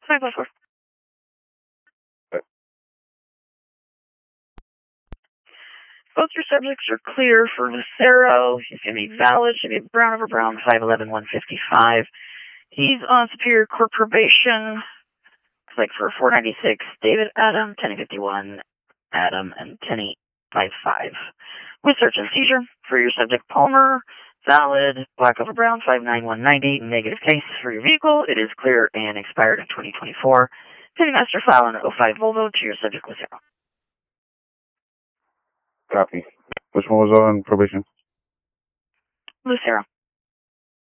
554. Both your subjects are clear for Lucero. He's going to be valid. Should be Brown over Brown, 5'11", 155. He's on Superior Court probation. Looks like for 496, David Adam, 1051, Adam, and 1055. With search and seizure for your subject Palmer, valid. Black over Brown, 59190. Negative case for your vehicle. It is clear and expired in 2024. Pending master file on 05 Volvo to your subject Lucero. Copy. Which one was on probation? Lucero.